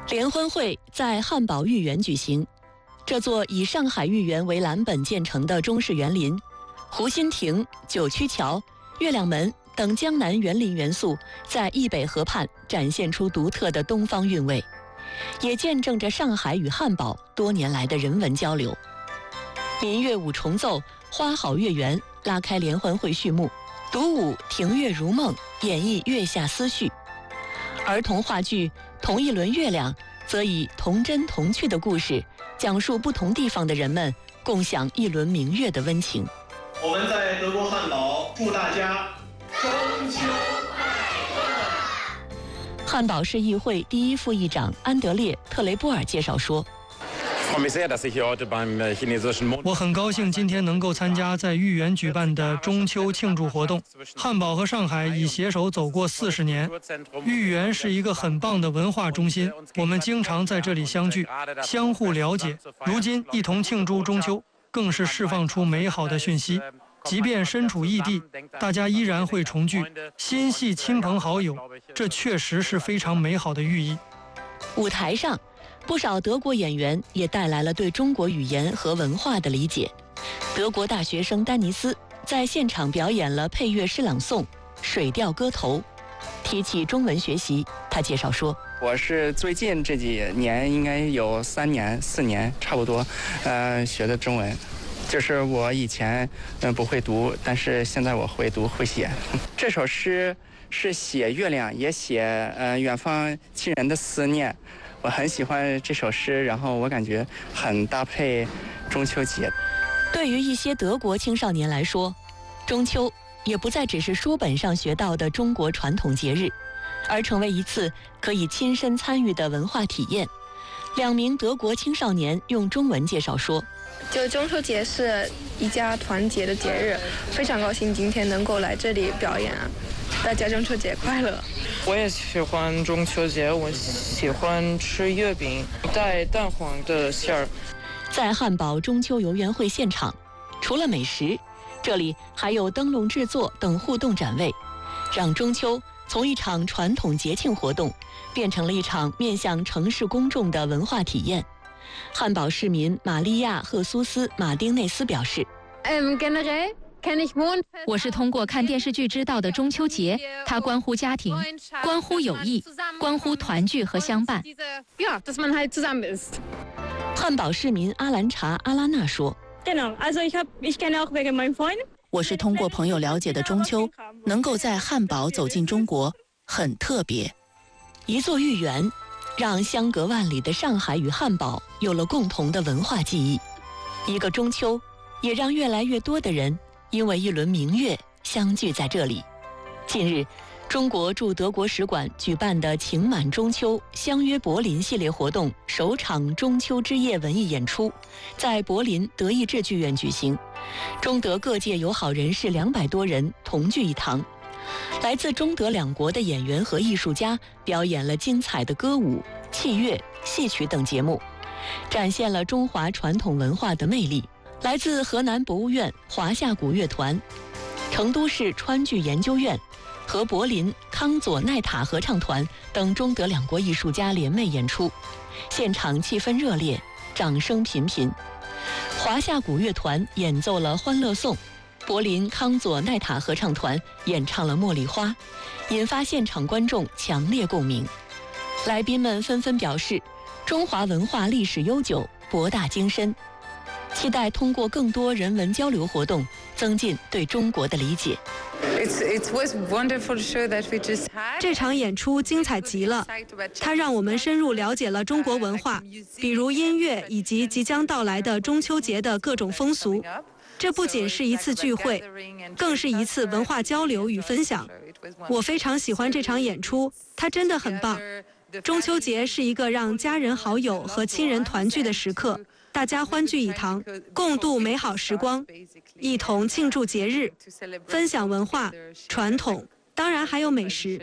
联欢会在汉堡豫园举行。这座以上海豫园为蓝本建成的中式园林，湖心亭、九曲桥、月亮门等江南园林元素在易北河畔展现出独特的东方韵味，也见证着上海与汉堡多年来的人文交流。民乐五重奏《花好月圆》拉开联欢会序幕，独舞《庭月如梦》演绎月下思绪，儿童话剧《同一轮月亮》则以童真童趣的故事，讲述不同地方的人们共享一轮明月的温情。 我们在德国汉堡祝大家中秋快乐。 汉堡市议会第一副议长安德烈·特雷波尔介绍说， 我很高兴今天能够参加在豫园举办的中秋庆祝活动。汉堡和上海已携手走过40年，豫园是一个很棒的文化中心，我们经常在这里相聚，相互了解。如今一同庆祝中秋，更是释放出美好的讯息。即便身处异地，大家依然会重聚，心系亲朋好友，这确实是非常美好的寓意。 舞台上，不少德国演员也带来了对中国语言和文化的理解。德国大学生丹尼斯在现场表演了配乐诗朗诵《水调歌头》。提起中文学习，他介绍说， 我是最近这几年，应该有3年4年差不多，学的中文。就是我以前不会读，但是现在我会读会写。这首诗是写月亮，也写远方亲人的思念。我很喜欢这首诗，然后我感觉很搭配中秋节。 对于一些德国青少年来说，中秋也不再只是书本上学到的中国传统节日，而成为一次可以亲身参与的文化体验。2名德国青少年用中文介绍说， 就中秋节是一家团结的节日，非常高兴今天能够来这里表演啊！大家中秋节快乐！ 我也喜欢中秋节，我喜欢吃月饼，带蛋黄的馅儿。 在汉堡中秋游园会现场，除了美食，这里还有灯笼制作等互动展位，让中秋从一场传统节庆活动变成了一场面向城市公众的文化体验。汉堡市民玛利亚·赫苏斯·马丁内斯表示， 我是通过看电视剧知道的中秋节，它关乎家庭，关乎友谊，关乎团聚和相伴。 汉堡市民阿兰查·阿拉纳说， 我是通过朋友了解的中秋，能够在汉堡走进中国，很特别。 一座豫园让相隔万里的上海与汉堡有了共同的文化记忆，一个中秋也让越来越多的人因为一轮明月相聚在这里。近日，中国驻德国使馆举办的情满中秋相约柏林系列活动首场中秋之夜文艺演出在柏林德意志剧院举行，中德各界友好人士200多人同聚一堂。来自中德2国的演员和艺术家表演了精彩的歌舞、器乐、戏曲等节目，展现了中华传统文化的魅力。来自河南博物院华夏古乐团、成都市川剧研究院和柏林康佐奈塔合唱团等中德2国艺术家联袂演出，现场气氛热烈，掌声频频。华夏古乐团演奏了《欢乐颂》，柏林康佐奈塔合唱团演唱了《茉莉花》，引发现场观众强烈共鸣。来宾们纷纷表示，中华文化历史悠久，博大精深，期待通过更多人文交流活动，增进对中国的理解。 这场演出精彩极了，它让我们深入了解了中国文化，比如音乐以及即将到来的中秋节的各种风俗。这不仅是一次聚会，更是一次文化交流与分享。我非常喜欢这场演出，它真的很棒。中秋节是一个让家人好友和亲人团聚的时刻，大家欢聚一堂，共度美好时光，一同庆祝节日，分享文化传统，当然还有美食。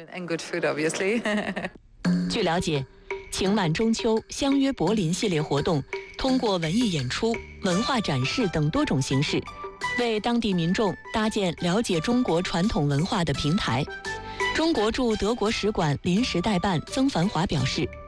据了解，情满中秋相约柏林系列活动通过文艺演出、文化展示等多种形式，为当地民众搭建了解中国传统文化的平台。中国驻德国使馆临时代办曾繁华表示，